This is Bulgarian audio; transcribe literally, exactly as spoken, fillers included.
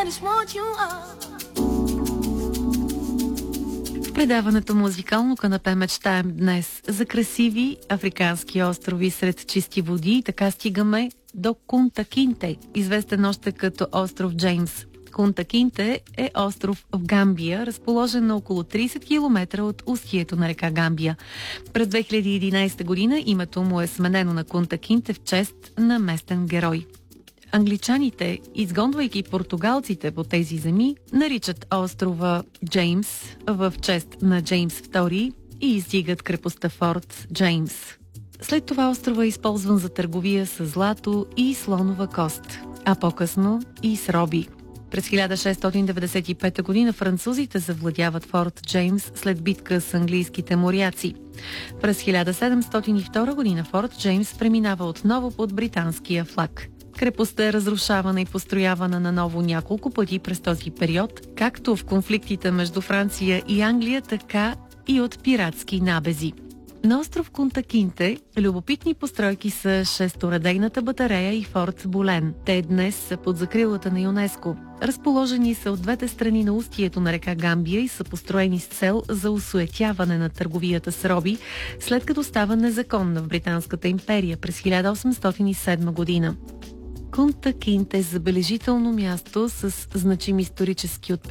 just want you all. В предаването Музикално канапе мечтаем днес за красиви африкански острови сред чисти води и така стигаме до Кунта Кинте, известен още като остров Джеймс. Кунта Кинте е остров в Гамбия, разположен на около трийсет километра от устието на река Гамбия. През две хиляди и единайсета година името му е сменено на Кунта Кинте в чест на местен герой. Англичаните, изгонвайки португалците по тези земи, наричат острова Джеймс в чест на Джеймс втори и издигат крепостта Форт Джеймс. След това острова е използван за търговия с злато и слонова кост, а по-късно и с роби. През хиляда шестстотин деветдесет и пета година французите завладяват Форт Джеймс след битка с английските моряци. През хиляда седемстотин и втора година Форт Джеймс преминава отново под британския флаг. Крепостта е разрушавана и построявана наново няколко пъти през този период, както в конфликтите между Франция и Англия, така и от пиратски набези. На остров Кунта Кинте любопитни постройки са шесторедейната батарея и Форт Болен. Те днес са под закрилата на ЮНЕСКО. Разположени са от двете страни на устието на река Гамбия и са построени с цел за осуетяване на търговията с роби, след като става незаконна в Британската империя през хиляда осемстотин и седма година. Кунта Кинте е забележително място с значим исторически отпечатък